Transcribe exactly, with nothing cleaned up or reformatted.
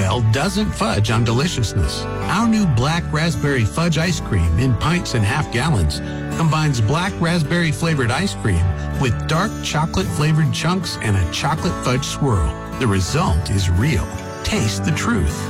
Bell doesn't fudge on deliciousness. Our new black raspberry fudge ice cream in pints and half gallons combines black raspberry flavored ice cream with dark chocolate flavored chunks and a chocolate fudge swirl. The result is real. Taste the truth.